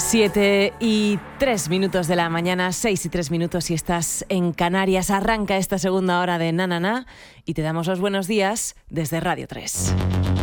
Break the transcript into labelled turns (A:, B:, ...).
A: 7:03 de la mañana, 6:03 si estás en Canarias. Arranca esta segunda hora de Na Na Na y te damos los buenos días desde Radio 3.